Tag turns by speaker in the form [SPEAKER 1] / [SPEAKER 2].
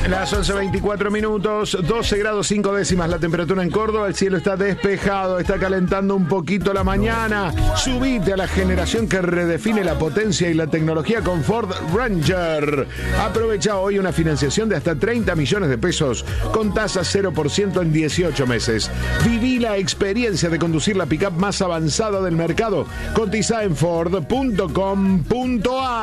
[SPEAKER 1] Las 11:24, 12 grados 5 décimas la temperatura en Córdoba. El cielo está despejado, está calentando un poquito la mañana. Subite a la generación que redefine la potencia y la tecnología con Ford Ranger. Aprovecha hoy una financiación de hasta 30 millones de pesos con tasa 0% en 18 meses. Viví la experiencia de conducir la pickup más avanzada del mercado. Cotiza en Ford.com.ar.